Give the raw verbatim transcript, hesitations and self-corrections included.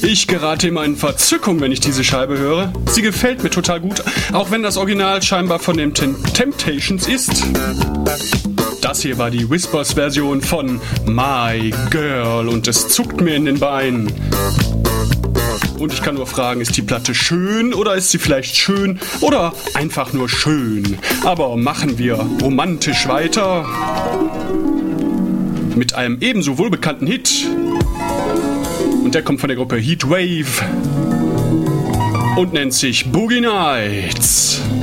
Ich gerate immer in Verzückung, wenn ich diese Scheibe höre. Sie gefällt mir total gut, auch wenn das Original scheinbar von den Tem- Temptations ist. Das hier war die Whispers-Version von My Girl und es zuckt mir in den Beinen. Und ich kann nur fragen, ist die Platte schön oder ist sie vielleicht schön oder einfach nur schön? Aber machen wir romantisch weiter mit einem ebenso wohlbekannten Hit. Und der kommt von der Gruppe Heatwave und nennt sich Boogie Nights.